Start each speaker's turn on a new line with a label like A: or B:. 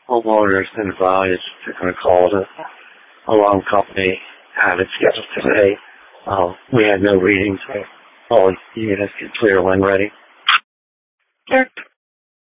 A: homeowners and advised they're going to call the alarm company, have it scheduled today. We had no readings. All units get clear when ready.
B: Sure.